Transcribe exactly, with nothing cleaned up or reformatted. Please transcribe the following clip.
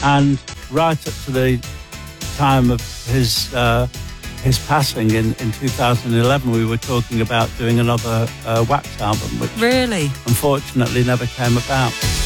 And right up to the time of his uh, his passing in, in two thousand eleven, we were talking about doing another uh, Wax album, which really, unfortunately never came about.